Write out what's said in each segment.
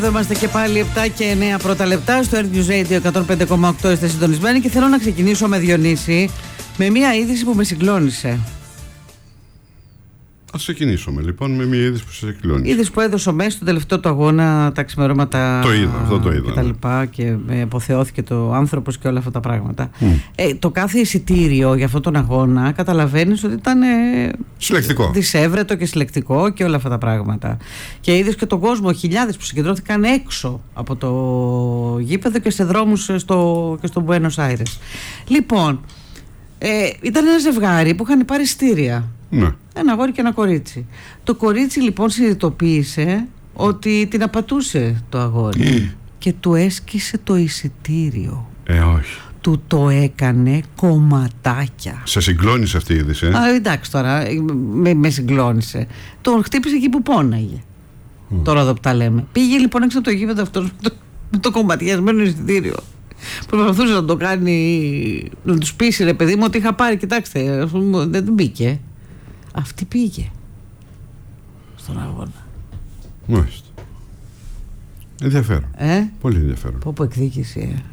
Εδώ είμαστε και πάλι 7 και 9 πρώτα λεπτά στο Earth News Radio 105,8. Είστε συντονισμένοι και θέλω να ξεκινήσω με Διονύση με μια είδηση που με συγκλώνησε. Ας ξεκινήσουμε λοιπόν με μια είδηση που σε συγκλώνησε. Είδηση που έδωσε μέσα στο τελευταίο του αγώνα τα ξημερώματα. Το είδα, αυτό το είδα. Και τα λοιπά και αποθεώθηκε το άνθρωπος και όλα αυτά τα πράγματα. Το κάθε εισιτήριο για αυτόν τον αγώνα καταλαβαίνεις ότι ήταν συλλεκτικό. Δισεύρετο και συλλεκτικό και όλα αυτά τα πράγματα. Και είδες και τον κόσμο, χιλιάδες που συγκεντρώθηκαν έξω από το γήπεδο και σε δρόμους και στο Buenos Aires. Λοιπόν, ήταν ένα ζευγάρι που είχαν πάρει εισιτήρια. Ναι. Ένα αγόρι και ένα κορίτσι. Το κορίτσι λοιπόν συνειδητοποίησε ότι την απατούσε το αγόρι και του έσκησε το εισιτήριο. Όχι. Του το έκανε κομματάκια. Σε συγκλώνησε αυτή η είδηση, εντάξει τώρα, με συγκλώνησε. Τον χτύπησε εκεί που πόναγε. Τώρα εδώ που τα λέμε. Πήγε λοιπόν έξω από το γήπεδο αυτό με το κομματιασμένο εισιτήριο. Προσπαθούσε να το κάνει, να του πείσει ρε παιδί μου ότι είχα πάρει, κοιτάξτε, δεν μπήκε. Αυτή πήγε στον αγώνα. Μάλιστα. Ενδιαφέρον. Πολύ ενδιαφέρον. Πω εκδίκηση.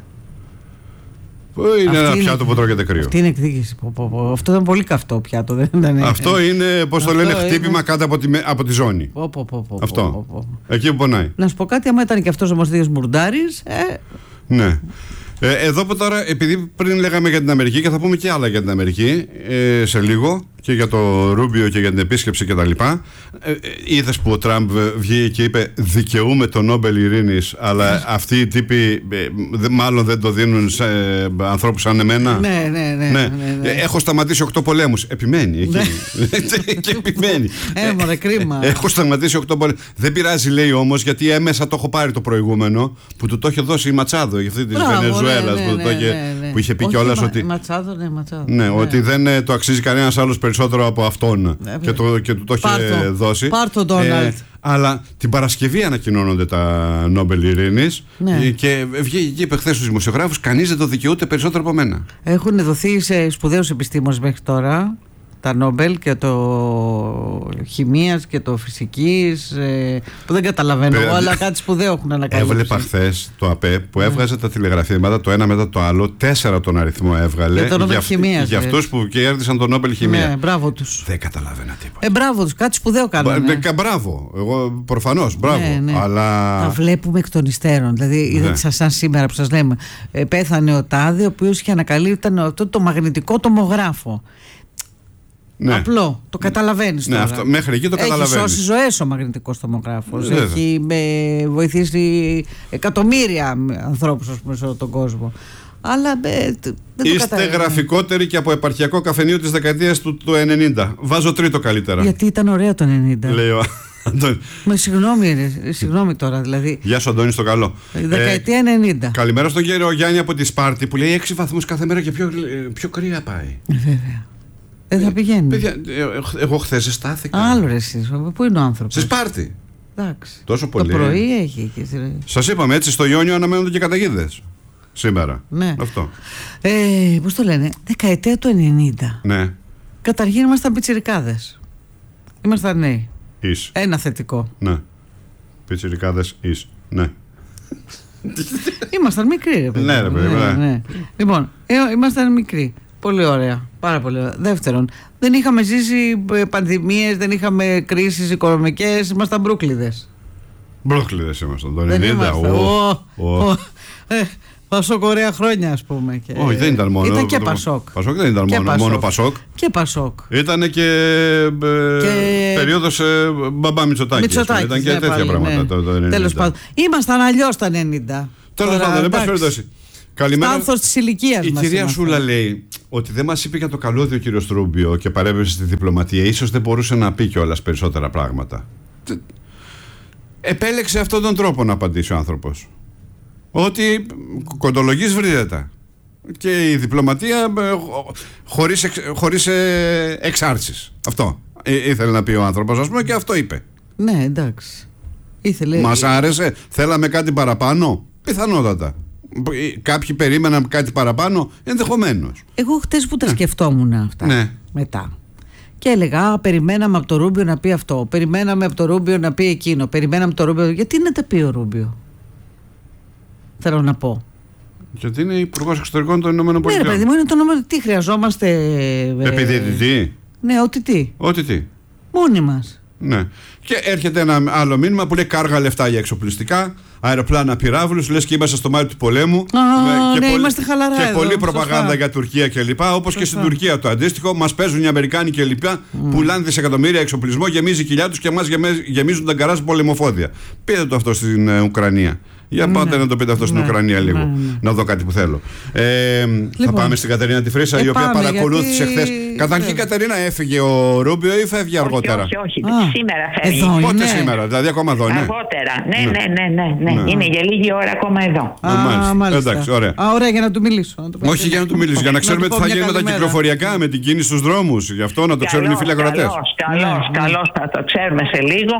Είναι ένα πιάτο που τρώγεται κρύο. Αυτή είναι εκδίκηση. Αυτό ήταν πολύ καυτό πιάτο. Δεν ήταν. Αυτό είναι, πώς το λένε, χτύπημα κάτω από τη ζώνη. Αυτό. Εκεί που πονάει. Να σου πω κάτι, άμα ήταν και αυτός ο Μαστίγιος Μουρντάρης. Ναι. Εδώ που τώρα, επειδή πριν λέγαμε για την Αμερική και θα πούμε και άλλα για την Αμερική σε λίγο και για το Ρούμπιο και για την επίσκεψη και τα λοιπά, είδες που ο Τραμπ βγήκε και είπε δικαιούμε το Νόμπελ Ειρήνης, αλλά αυτοί οι τύποι μάλλον δεν το δίνουν σε ανθρώπους σαν εμένα. Ναι. Έχω σταματήσει 8 πολέμους. Επιμένει εκεί. Και επιμένει. Μωρέ, κρίμα. Έχω σταματήσει 8 πολέμους. Δεν πειραζει, λέει όμως, γιατί έμεσα το έχω πάρει το προηγούμενο που του το είχε δώσει η Ματσάδο για αυτή τη Βενεζουέλας που είχε πει κιόλας ότι. Ματσάδο. Ναι, ότι δεν το αξίζει κανένας άλλος περισσότερο από αυτόν και του το είχε δώσει. Πάρ' το Ντόναλντ. Αλλά την Παρασκευή ανακοινώνονται τα Νόμπελ Ειρήνης και βγήκε, είπε χθες στους δημοσιογράφους, κανείς δεν το δικαιούται περισσότερο από μένα. Έχουν δοθεί σε σπουδαίους επιστήμονες μέχρι τώρα τα Νόμπελ και το χημείας και το φυσικής που δεν καταλαβαίνω αλλά κάτι σπουδαίο έχουν ανακαλύψει. Έβλεπα χθες το ΑΠΕ που έβγαζε τα τηλεγραφήματα το ένα μετά το άλλο, 4 τον αριθμό έβγαλε για αυτούς που κέρδισαν το Νόμπελ Χημεία. Ναι, μπράβο τους. Δεν καταλαβαίνα τίποτα. Μπράβο τους, κάτι σπουδαίο κάνανε. Μπράβο, εγώ προφανώς, μπράβο. Ναι. Αλλά... Τα βλέπουμε εκ των υστέρων. Δηλαδή, είδατε σαν σήμερα που σας λέμε, πέθανε ο Τάδε, ο οποίος είχε ανακαλύψει το μαγνητικό τομογράφο. Ναι. Απλό, το καταλαβαίνεις τώρα. Αυτό, μέχρι εκεί το καταλαβαίνεις. Έχει σώσει ζωές ο μαγνητικός τομογράφος. Έχει βοηθήσει εκατομμύρια ανθρώπους σε όλο τον κόσμο. Αλλά είστε γραφικότεροι και από επαρχιακό καφενείο της δεκαετίας του 90. Βάζω τρίτο καλύτερα. Γιατί ήταν ωραία το 90. Λέει ο Αντώνης. Συγγνώμη τώρα δηλαδή. Γεια σου Αντώνη, στο καλό. Δεκαετία 90. Καλημέρα στον κύριο Γιάννη από τη Σπάρτη που λέει 6 βαθμούς κάθε μέρα και πιο κρύα πάει. Βέβαια. Δεν θα πηγαίνει. Παιδιά, εγώ χθες ζεστάθηκα. Άλλο ρε εσείς, πού είναι ο άνθρωπος. Σε Σπάρτη. Εντάξει. Τόσο πολύ. Το πρωί έχει. Σας είπαμε έτσι, στο Ιόνιο αναμένονται και καταιγίδες σήμερα. Ναι. Αυτό. Πώς το λένε, δεκαετία του 90. Ναι. Καταρχήν ήμασταν πιτσιρικάδες. Ήμασταν νέοι. Ένα θετικό. Ναι. Πιτσιρικάδες ναι. Ήμασταν μικροί ρε παιδί. Ναι ρε παιδί. Ναι. Λοιπόν, ήμασταν μικροί. Πολύ ωραία. Πάρα πολύ ωραία. Δεύτερον, δεν είχαμε ζήσει πανδημίες, δεν είχαμε κρίσεις οικονομικές, ήμασταν μπρούκλιδες. Μπρούκλιδες ήμασταν το 90. Πασόκ ωραία χρόνια ας πούμε. Όχι, δεν ήταν μόνο. Ήταν και Πασόκ. Πασόκ δεν ήταν μόνο Πασόκ. Και Πασόκ. Ήταν και περίοδος Μπαμπά Μητσοτάκη. Ήταν και τέτοια πράγματα το 90. Τέλος πάντων. Ήμασταν αλλιώς τα 90. Τέλος πάντων, δεν πας περιπτώσει. Καλημέρα. Στάνθος της ηλικίας μας. Η κυρία Σούλα λέει ότι δεν μας είπε για το καλώδιο ο κύριος Ρούμπιο και παρέμβασε στη διπλωματία. Ίσως δεν μπορούσε να πει κιόλας περισσότερα πράγματα. Επέλεξε αυτόν τον τρόπο να απαντήσει ο άνθρωπος. Ότι κοντολογείς βρύδετα. Και η διπλωματία χωρίς εξάρτησεις. Αυτό ήθελε να πει ο άνθρωπος, ας πούμε, και αυτό είπε. Ναι, εντάξει. Μας άρεσε, θέλαμε κάτι παραπάνω. Πιθανότατα. Κάποιοι περίμεναν κάτι παραπάνω, ενδεχομένως. Εγώ χτες που τα σκεφτόμουν αυτά μετά Και έλεγα, περιμέναμε από το Ρούμπιο να πει αυτό, περιμέναμε από το Ρούμπιο να πει εκείνο, περιμέναμε από το Ρούμπιο. Γιατί να τα πει ο Ρούμπιο, θέλω να πω. Γιατί είναι υπουργός εξωτερικών των ΗΠΑ. Ναι, παιδί μου, είναι το νούμερο. Τι χρειαζόμαστε. Επιδιαιτητή. Ναι, ό,τι τι. Μόνοι μας. Ναι. Και έρχεται ένα άλλο μήνυμα που λέει κάργα λεφτά για εξοπλιστικά, αεροπλάνα, πυράβλους. Λες και είμαστε στο μάτι του πολέμου. Ναι, είμαστε χαλαρά. Και εδώ, πολλή προπαγάνδα για Τουρκία κλπ. Όπως και στην Τουρκία το αντίστοιχο. Μας παίζουν οι Αμερικάνοι κλπ. Πουλάνε δισεκατομμύρια εξοπλισμό, γεμίζει η κοιλιά τους και εμάς γεμίζουν τα γκαράζ πολεμοφόδια. Πείτε το αυτό στην Ουκρανία. Για πάτε να το πείτε αυτό στην Ουκρανία λίγο. Να δω κάτι που θέλω. Θα πάμε στην Κατερίνα τη Φρύσα, η οποία παρακολούθησε χθες. Καταρχήν, Κατερίνα, έφυγε ο Ρούμπιο ή φεύγει αργότερα? Όχι. Σήμερα φεύγει. Πότε σήμερα, δηλαδή ακόμα εδώ είναι? Αργότερα. Ναι. Είναι για λίγη ώρα ακόμα εδώ. Μάλιστα. Εντάξει, ωραία. Ωραία, για να του μιλήσω. Όχι για να του μιλήσω, για να ξέρουμε τι θα γίνει με τα κυκλοφοριακά, με την κίνηση στους δρόμους. Γι' αυτό να το ξέρουν οι φίλοι ακροατές. Καλώς, θα το ξέρουμε σε λίγο.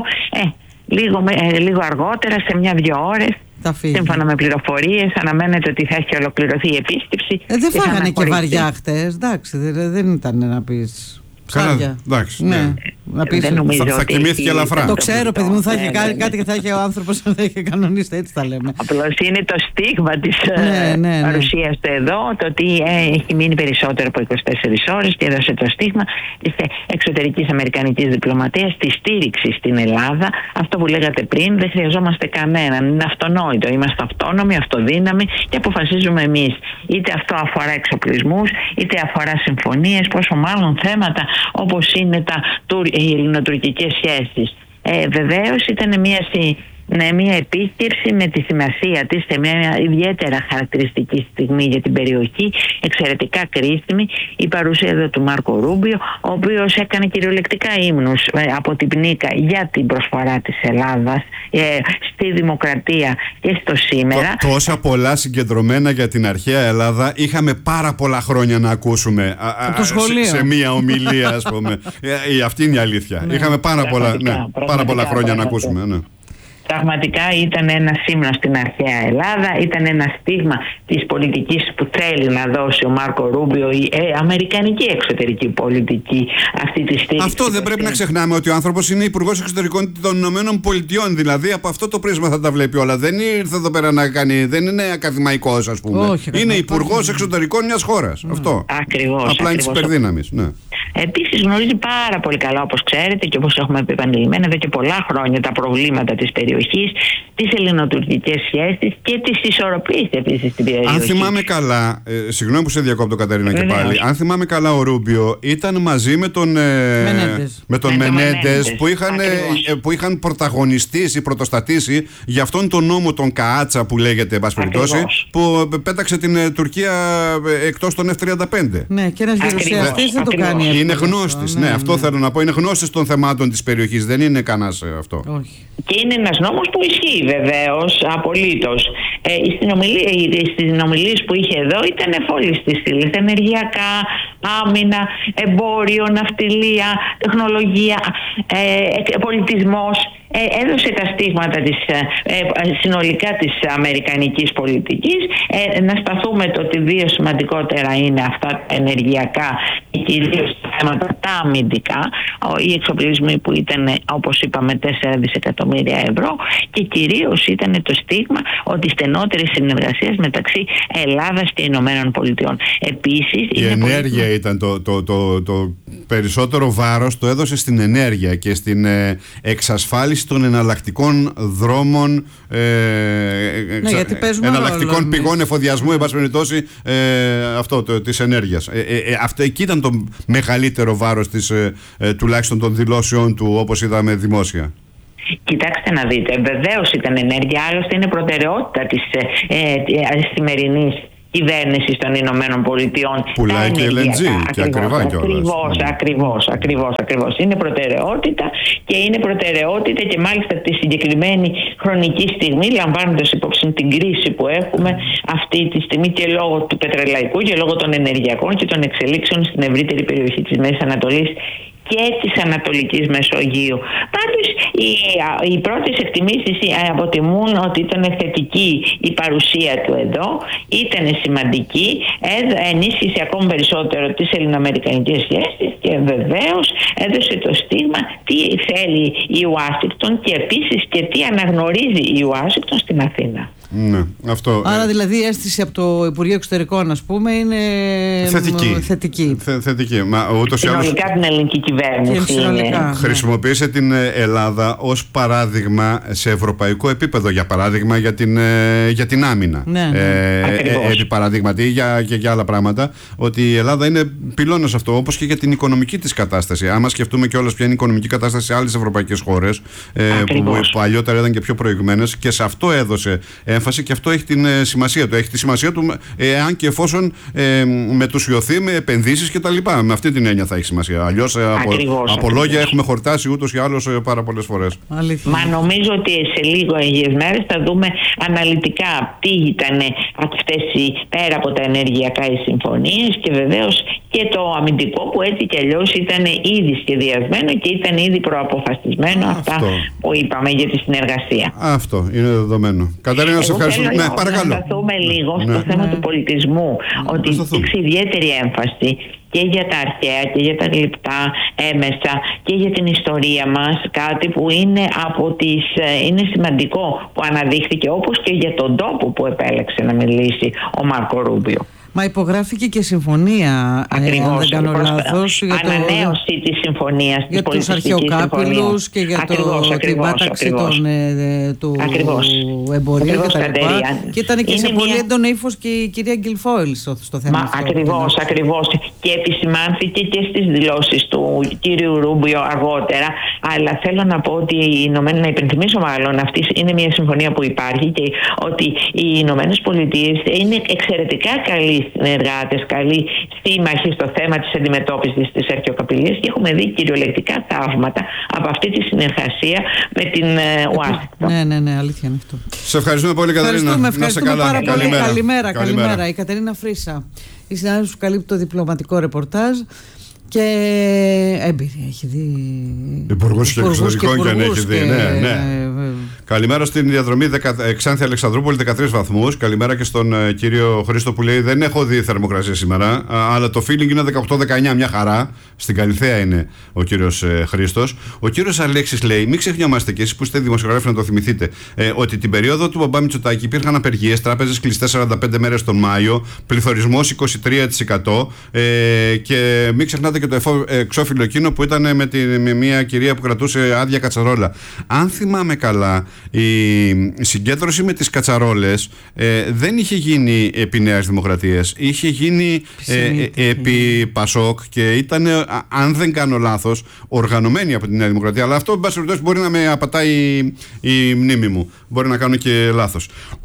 Λίγο αργότερα, σε 1-2 ώρες. Σύμφωνα με πληροφορίες, αναμένεται ότι θα έχει ολοκληρωθεί η επίσκεψη. Δεν φάγανε και βαριά χτες, εντάξει, δεν ήταν να πεις. Ψάρια. Εντάξει. Ναι. Θα κοιμήθηκε ελαφρά. Το ξέρω, παιδί μου, θα είχε κάτι και θα είχε ο άνθρωπος να είχε κανονίσει, έτσι τα λέμε. Απλώς είναι το στίγμα της παρουσίας του εδώ, το ότι έχει μείνει περισσότερο από 24 ώρες και έδωσε το στίγμα της εξωτερικής αμερικανικής διπλωματίας, τη στήριξη στην Ελλάδα. Αυτό που λέγατε πριν, δεν χρειαζόμαστε κανέναν. Είναι αυτονόητο. Είμαστε αυτόνομοι, αυτοδύναμοι και αποφασίζουμε εμείς. Είτε αυτό αφορά εξοπλισμούς, είτε αφορά συμφωνίες, πόσο μάλλον θέματα όπως είναι οι ελληνοτουρκικές σχέσεις. Βεβαίως ήταν μια επίσκεψη με τη σημασία της σε μια ιδιαίτερα χαρακτηριστική στιγμή για την περιοχή, εξαιρετικά κρίσιμη, η παρουσία εδώ του Μάρκο Ρούμπιο, ο οποίος έκανε κυριολεκτικά ύμνους από την Πνίκα για την προσφορά της Ελλάδας στη δημοκρατία και στο σήμερα. Τόσα πολλά συγκεντρωμένα για την αρχαία Ελλάδα είχαμε πάρα πολλά χρόνια να ακούσουμε σε μία ομιλία, ας πούμε. Αυτή είναι η αλήθεια. Είχαμε πάρα πολλά χρόνια να ακούσουμε. Ναι. Πραγματικά ήταν ένα ύμνος στην αρχαία Ελλάδα, ήταν ένα στίγμα της πολιτικής που θέλει να δώσει ο Μάρκο Ρούμπιο, η αμερικανική εξωτερική πολιτική, αυτή τη στήριξη. Αυτό δεν πρέπει να ξεχνάμε, ότι ο άνθρωπος είναι υπουργός εξωτερικών των Ηνωμένων Πολιτειών. Δηλαδή από αυτό το πρίσμα θα τα βλέπει όλα. Δεν ήρθε εδώ πέρα να κάνει, δεν είναι ακαδημαϊκός, ας πούμε. Όχι, είναι υπουργός εξωτερικών μιας χώρας. Αυτό. Ακριβώς. Απλά είναι της υπερδύναμης. Ναι. Επίσης γνωρίζει πάρα πολύ καλά, όπως ξέρετε και όπως έχουμε πει επανειλημμένα εδώ και πολλά χρόνια, τα προβλήματα της περιοχής, τις ελληνοτουρκικές σχέσεις και τις ισορροπίες επίσης στην περιοχή. Αν θυμάμαι καλά, συγγνώμη που σε διακόπτω Κατερίνα και πάλι, αν θυμάμαι καλά, ο Ρούμπιο ήταν μαζί με τον Μενέντες που είχαν πρωταγωνιστήσει, πρωτοστατήσει για αυτόν τον νόμο τον Καάτσα που λέγεται, εν πάση περιπτώσει, που πέταξε την Τουρκία εκτός των F-35. Ναι, και ένας γερουσιαστής δεν το κάνει. Είναι γνώστης, ναι, αυτό θέλω να πω. Είναι γνώστης των θεμάτων της περιοχής, δεν είναι κανένας αυτό. Όχι. Και είναι ένας νόμος που ισχύει βεβαίως, απολύτως. Στις συνομιλίες που είχε εδώ ήταν εφόλης της στήλης. Ενεργειακά, άμυνα, εμπόριο, ναυτιλία, τεχνολογία, πολιτισμός. Έδωσε τα στίγματα συνολικά της αμερικανικής πολιτικής. Να σταθούμε το ότι δύο σημαντικότερα είναι αυτά τα ενεργειακά και κυρίως τα θέματα τα αμυντικά, οι εξοπλισμοί που ήταν, όπως είπαμε, 4 δισεκατομμύρια ευρώ, και κυρίως ήταν το στίγμα ότι στενότερη συνεργασία μεταξύ Ελλάδας και Ηνωμένων Πολιτειών. Επίσης, η ενέργεια ήταν το περισσότερο βάρος, το έδωσε στην ενέργεια και στην εξασφάλιση των εναλλακτικών δρόμων, εναλλακτικών πηγών εφοδιασμού, εν πάση περιπτώσει, της ενέργειας. Εκεί ήταν το μεγαλύτερο βάρος τουλάχιστον των δηλώσεων του, όπως είδαμε δημόσια. Κοιτάξτε να δείτε, βεβαίως ήταν ενέργεια, άλλωστε είναι προτεραιότητα της σημερινής κυβέρνηση των Ηνωμένων Πολιτειών. Πουλάει και LNG και ακριβά κιόλας. Ακριβώς. Είναι προτεραιότητα και είναι προτεραιότητα και μάλιστα τη συγκεκριμένη χρονική στιγμή, λαμβάνοντας υπόψη την κρίση που έχουμε αυτή τη στιγμή και λόγω του πετρελαϊκού και λόγω των ενεργειακών και των εξελίξεων στην ευρύτερη περιοχή της Μέσης Ανατολής και της Ανατολικής Μεσογείου. Πάντως οι πρώτες εκτιμήσεις αποτιμούν ότι ήταν θετική η παρουσία του εδώ, ήταν σημαντική, ενίσχυσε ακόμη περισσότερο τις ελληνοαμερικανικές σχέσεις και βεβαίως έδωσε το στίγμα τι θέλει η Ουάσιγκτον και επίσης και τι αναγνωρίζει η Ουάσιγκτον στην Αθήνα. Ναι, αυτό. Άρα δηλαδή η αίσθηση από το Υπουργείο Εξωτερικών, ας πούμε, είναι θετική. Θετική. Μα ούτως ή άλλως συνολικά την ελληνική κυβέρνηση χρησιμοποίησε την Ελλάδα ως παράδειγμα σε ευρωπαϊκό επίπεδο, για παράδειγμα για την άμυνα. Επί παραδείγματι και για άλλα πράγματα, ότι η Ελλάδα είναι πυλώνας αυτό, όπως και για την οικονομική της κατάσταση. Άμα σκεφτούμε κιόλας ποια είναι η οικονομική κατάσταση σε άλλες ευρωπαϊκές χώρες που παλιότερα ήταν και πιο προηγμένες, και σε αυτό έδωσε έμφαση, και αυτό έχει την σημασία του. Έχει τη σημασία του εάν και εφόσον μετουσιωθεί με επενδύσεις κτλ. Με αυτή την έννοια θα έχει σημασία. Αλλιώς από λόγια έχουμε χορτάσει ούτως ή άλλως πάρα πολλές φορές. Μα νομίζω ότι σε λίγες μέρες θα δούμε αναλυτικά τι ήταν αυτές πέρα από τα ενεργειακά οι συμφωνίες, και βεβαίως και το αμυντικό που έτσι κι αλλιώς ήταν ήδη σχεδιασμένο και ήταν ήδη προαποφασισμένο. Αυτά που είπαμε για τη συνεργασία. Αυτό είναι δεδομένο. Καταρίνα, σε ευχαριστώ. Ναι, παρακαλώ. Να σταθούμε λίγο στο θέμα του πολιτισμού, ότι υπήρξε ιδιαίτερη έμφαση και για τα αρχαία και για τα γλυπτά έμεσα και για την ιστορία μας, κάτι που είναι είναι σημαντικό που αναδείχθηκε, όπως και για τον τόπο που επέλεξε να μιλήσει ο Μάρκο Ρούμπιο. Μα υπογράφηκε και συμφωνία, αν δεν κάνω λάθος, για ανανέωση της συμφωνίας, για τους αρχαιοκάπηλους και για την πάταξη του εμπορίου κτλ. Και ήταν και σε πολύ έντονο ύφος και η κυρία Γκιλφόιλ στο θέμα αυτό. Ακριβώς. Και επισημάνθηκε και στις δηλώσεις του κύριου Ρούμπιο αργότερα. Αλλά θέλω να πω ότι να υπενθυμίσω μάλλον, αυτή είναι μια συμφωνία που υπάρχει, και ότι οι Ηνωμένες Πολιτείες είναι εξαιρετικά καλοί συνεργάτες, καλοί σύμμαχοι στο θέμα της αντιμετώπισης της αρχαιοκαπηλείας, και έχουμε δει κυριολεκτικά θαύματα από αυτή τη συνεργασία με την Ουάσιγκτον. Ναι, αλήθεια είναι αυτό. Σε ευχαριστούμε πολύ, Καταρίνα. Ευχαριστούμε πάρα πολύ. Καλημέρα. Η Κατερίνα Φρίσα, η συνάδελφος που καλύπτει το διπλωματικό ρεπορτάζ και έμπειρη, έχει δει υπουργούς και εξωτερικών και αν έχει δει. Ναι. Καλημέρα στην διαδρομή Ξάνθη Αλεξανδρούπολη, 13 βαθμούς. Καλημέρα και στον κύριο Χρήστο που λέει: δεν έχω δει θερμοκρασία σήμερα, αλλά το feeling είναι 18-19, μια χαρά. Στην Καλιθέα είναι ο κύριος Χρήστος. Ο κύριος Αλέξης λέει: μην ξεχνιόμαστε, και εσείς που είστε δημοσιογράφοι να το θυμηθείτε, ότι την περίοδο του μπαμπά Μητσοτάκη υπήρχαν απεργίες, τράπεζες κλειστές 45 μέρες τον Μάιο, πληθωρισμός 23%. Και μην ξεχνάτε και το εξώφυλλο εκείνο που ήταν με μια κυρία που κρατούσε άδεια κατσαρόλα. Αν θυμάμαι καλά, η συγκέντρωση με τις κατσαρόλες δεν είχε γίνει επί Νέας Δημοκρατίας, είχε γίνει επί Πασόκ, και ήταν, αν δεν κάνω λάθος, οργανωμένη από τη Νέα Δημοκρατία. Αλλά αυτό, εν πάση περιπτώσει, μπορεί να με απατάει η μνήμη μου. Μπορεί να κάνω και λάθος.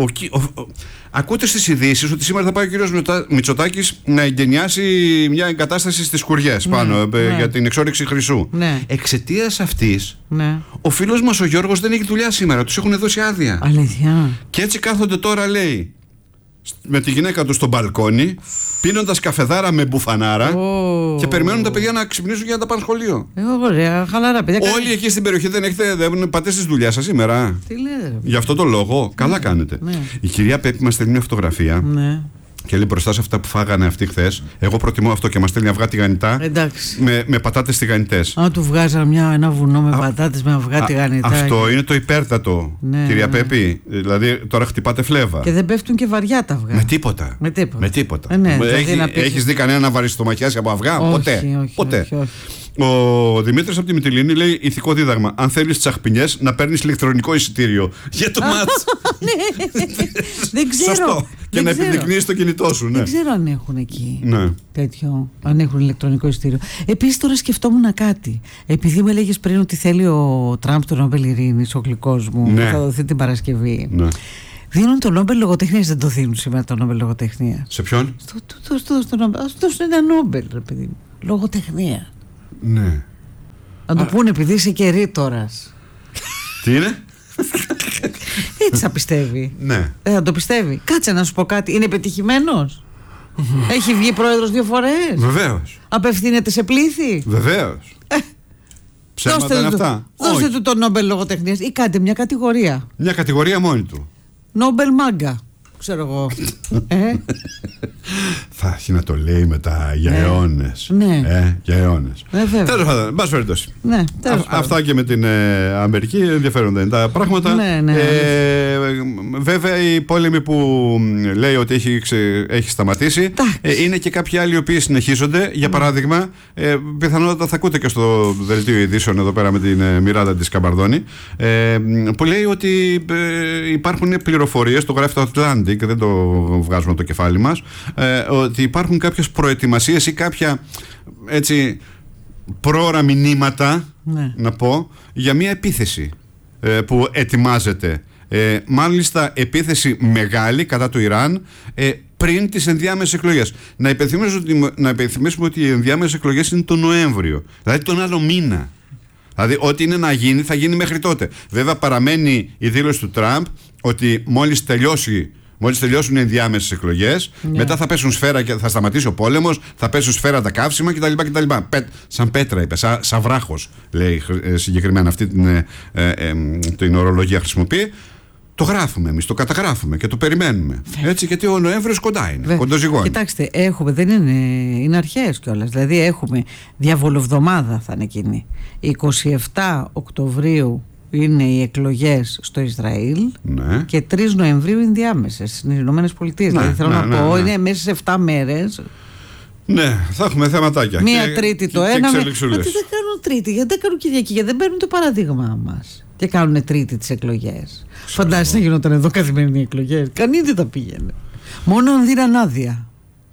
Ακούτε στις ειδήσεις ότι σήμερα θα πάει ο κύριος Μητσοτάκης να εγκαινιάσει μια εγκατάσταση στις Χουριές πάνω για την εξόρυξη χρυσού. Εξαιτίας αυτής, ο φίλος μας ο Γιώργος δεν έχει δουλειά σήμερα. Τους έχουν δώσει άδεια. Αλήθεια. Και έτσι κάθονται τώρα, λέει, με τη γυναίκα του στο μπαλκόνι, πίνοντας καφεδάρα με μπουφανάρα και περιμένουν τα παιδιά να ξυπνήσουν για να τα πάνε σχολείο. Ωραία, χαλαρά, παιδιά. Όλοι εκεί στην περιοχή δεν πατήσετε τη δουλειά σας σήμερα. Τι λέτε? Γι' αυτό το λόγο, καλά κάνετε. Η κυρία Πέπη μας στέλνει μια φωτογραφία. Και λέει μπροστά σε αυτά που φάγανε αυτοί χθες. Εγώ προτιμώ αυτό, και μας στέλνει αυγά τηγανιτά με πατάτες τηγανιτές. Αν του βγάζαμε ένα βουνό με πατάτες με αυγά τηγανιτά. Αυτό είναι το υπέρτατο, κυρία Πέπη. Δηλαδή τώρα χτυπάτε φλέβα. Και δεν πέφτουν και βαριά τα αυγά. Με τίποτα. Έχεις δει κανένα να βαριστομαχιάσει από αυγά? Ποτέ. Ο Δημήτρης από τη Μυτιλήνη λέει: ηθικό δίδαγμα. Αν θέλεις τσαχπινιές, να παίρνεις ηλεκτρονικό εισιτήριο για το μάτς. Δεν ξέρω. Σωστό. Και να επιδεικνύεις το κινητό σου. Δεν ξέρω αν έχουν εκεί τέτοιο, αν έχουν ηλεκτρονικό εισιτήριο. Επίσης, τώρα σκεφτόμουν κάτι. Επειδή μου έλεγες πριν ότι θέλει ο Τραμπ το Νόμπελ Ειρήνης, ο γλυκός μου, που θα δοθεί την Παρασκευή. Δίνουν το Νόμπελ Λογοτεχνίας, δεν το δίνουν σήμερα το Νόμπελ Λογοτεχνίας? Σε ποιον? Στο Νόμπελ. Ας δώσουν ένα Νόμπελ, ρε παιδί μου. Λογοτεχνία. Ναι. Να το πούνε, επειδή είσαι και ρήτορας. Τι είναι? Έτσι θα πιστεύει. Ναι. Δεν θα το πιστεύει. Κάτσε να σου πω κάτι. Είναι πετυχημένος? Έχει βγει πρόεδρος 2 φορές? Βεβαίως. Απευθύνεται σε πλήθη? Βεβαίως. Ψέματα είναι αυτά. Δώστε του το Νόμπελ λογοτεχνίας ή κάντε μια κατηγορία. Μια κατηγορία μόνη του. Νόμπελ μάγκα. Ξέρω εγώ. Θα έχει να το λέει μετά για αιώνες. Ναι. Για αιώνες. Τέλος πάντων, εν πάση περιπτώσει. Αυτά και με την Αμερική, ενδιαφέροντα είναι τα πράγματα. Βέβαια, οι πόλεμοι που λέει ότι έχει σταματήσει, είναι και κάποιοι άλλοι οι οποίοι συνεχίζονται. Για παράδειγμα, πιθανότατα θα ακούτε και στο δελτίο ειδήσεων εδώ πέρα με την Μιράντα της Καμπαρδόνη, που λέει ότι υπάρχουν πληροφορίες, το γράφει το Atlantic, και δεν το βγάζουμε από το κεφάλι μας, ότι υπάρχουν κάποιες προετοιμασίες ή κάποια έτσι πρόωρα μηνύματα, να πω, για μια επίθεση που ετοιμάζεται. Μάλιστα επίθεση μεγάλη κατά του Ιράν πριν τις ενδιάμεσες εκλογές. Να υπενθυμίσουμε ότι οι ενδιάμεσες εκλογές είναι το Νοέμβριο, δηλαδή τον άλλο μήνα. Δηλαδή ό,τι είναι να γίνει θα γίνει μέχρι τότε. Βέβαια παραμένει η δήλωση του Τραμπ ότι μόλις τελειώσουν οι ενδιάμεσες εκλογές, μετά θα πέσουν σφαίρα και θα σταματήσει ο πόλεμος, θα πέσουν σφαίρα τα καύσιμα κτλ. Σαν πέτρα είπε, σαν βράχος, λέει συγκεκριμένα αυτή την ορολογία χρησιμοποιεί. Το γράφουμε εμείς, το καταγράφουμε και το περιμένουμε. Έτσι, γιατί ο Νοέμβριος κοντά είναι, κοντοζυγώνει. Κοιτάξτε, δεν είναι αρχές κιόλας. Δηλαδή έχουμε διαβολοβδομάδα θα είναι εκείνη. 27 Οκτωβρίου είναι οι εκλογές στο Ισραήλ, και 3 Νοεμβρίου είναι διάμεσες στις Ηνωμένες Πολιτείες. Δηλαδή θέλω να πω, είναι μέσα σε 7 μέρες. Ναι, θα έχουμε θεματάκια. Μία Τρίτη το ένα. Γιατί δεν κάνουν Τρίτη, γιατί δεν κάνουν Κυριακή, γιατί δεν παίρνουν το παραδείγμα μας και κάνουν Τρίτη τις εκλογές. Φαντάζεσαι να γινόταν εδώ καθημερινή εκλογές. Κανείς δεν τα πήγαινε. Μόνο αν δίναν άδεια.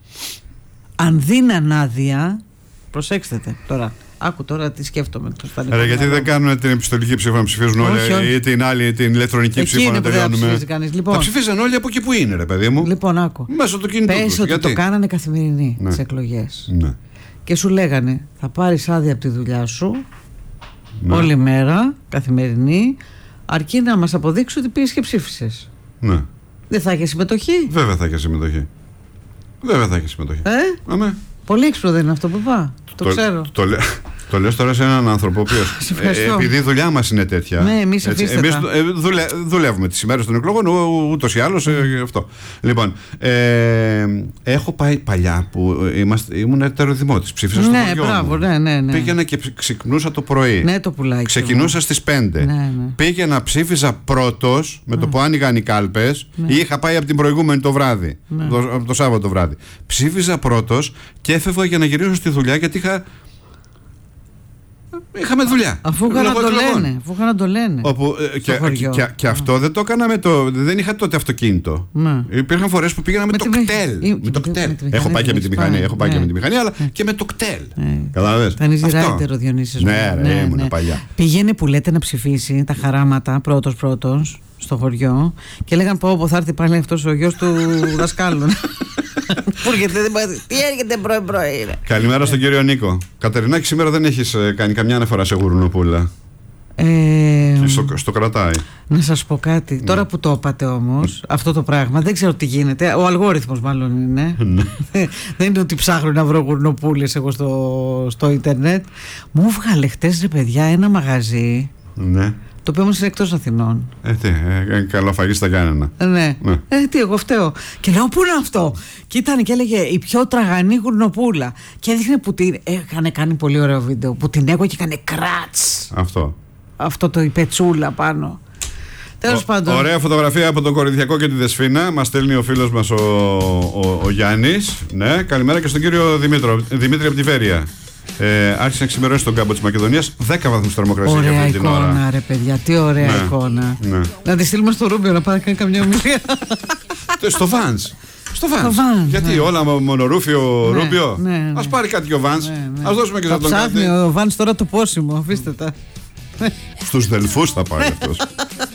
Αν δίναν άδεια, προσέξτε τώρα. Άκου τώρα τι σκέφτομαι. Γιατί δεν κάνουν την επιστολική ψήφο να ψηφίζουν όλοι, ή την άλλη, την ηλεκτρονική ψήφο να τελειώνουμε. Λοιπόν, θα ψηφίζαν όλοι από εκεί που είναι, ρε παιδί μου. Λοιπόν, άκου. Μέσω του κινητού. Πες ότι το κάνανε καθημερινή τις εκλογές. Και σου λέγανε, θα πάρεις άδεια από τη δουλειά σου όλη μέρα, καθημερινή, αρκεί να μας αποδείξει ότι πήγες και ψήφισες. Δεν θα είχε συμμετοχή. Βέβαια θα είχε συμμετοχή. Αμέ. Πολύ έξυπνο δεν είναι αυτό που είπα. Το ξέρω. Το λέω τώρα σε έναν άνθρωπο ο οποίος, επειδή η δουλειά μας είναι τέτοια. Ναι, εμείς δουλεύουμε τις ημέρες των εκλογών, ούτως ή άλλως αυτό. Λοιπόν, έχω πάει παλιά που ήμουν ετεροδημότης, ψήφισα στο χωριό μου. Ναι. Πήγαινα και ξυπνούσα το πρωί. Ναι, το πουλάκι. Ξεκινούσα στις 5. Πήγαινα, ψήφιζα πρώτος με το που άνοιγαν οι κάλπες, ή είχα πάει από την προηγούμενη το βράδυ, από το Σάββατο το βράδυ. Ψήφιζα πρώτος και έφευγα για να γυρίσω στη δουλειά, γιατί είχαμε δουλειά. Αφού είχαν να το λένε. Και αυτό δεν το έκανα δεν είχα τότε αυτοκίνητο. Υπήρχαν φορές που πήγαινα με το κτέλ. Έχω πάει και με τη μηχανή, αλλά και με το κτέλ. Καταλαβες. Θα είναι ζηράιτερο, Διονύσης. Ναι, ήμουν παλιά. Πήγαινε που λέτε να ψηφίσει τα χαράματα πρώτος στο χωριό και λέγαν πω θα έρθει πάλι αυτός ο γιος του δασκάλου. Τι έρχεται πρωί-πρωί. Καλημέρα στον κύριο Νίκο. Κατερινάκη, σήμερα δεν έχεις κάνει καμιά αναφορά σε γουρνοπούλα. Στο κρατάει. Να σας πω κάτι. Τώρα που το είπατε όμως, αυτό το πράγμα, δεν ξέρω τι γίνεται. Ο αλγόριθμος μάλλον είναι. Δεν είναι ότι ψάχνω να βρω γουρνοπούλες εγώ στο ίντερνετ. Μου βγάλε χτες, ρε παιδιά, ένα μαγαζί. Ναι. Το οποίο όμως είναι εκτός Αθηνών. Καλοφαγή στα Γιάννενα. Ναι. Τι, εγώ φταίω. Και λέω, πού είναι αυτό? Και ήταν και έλεγε η πιο τραγανή γουρνοπούλα. Και έδειχνε που την. Είχαν κάνει πολύ ωραίο βίντεο. Που την έκουγε και έκανε κράτς. Αυτό το η πετσούλα πάνω. Τέλος πάντων. Ωραία φωτογραφία από τον Κορινθιακό και τη Δεσφίνα. Μας στέλνει ο φίλος μας ο Γιάννης. Ναι, καλημέρα και στον κύριο Δημήτρη από τη Βέρεια. Άρχισε να ξημερώσει τον κάμπο της Μακεδονίας. 10 βαθμούς θερμοκρασία για αυτή την ώρα. Ωραία εικόνα, ρε παιδιά, τι ωραία εικόνα. Να τη στείλουμε στο Ρούμπιο να πάει να κάνει καμιά ομιλία. Στο Vans. Γιατί όλα μονορούφιο Ρούμπιο. Ας πάρει κάτι και ο Vans. Ας δώσουμε και σε αυτόν κάτι. Ψάχνει ο Vans τώρα το πόσιμο, αφήστε τα. Στους Δελφούς θα πάει αυτός.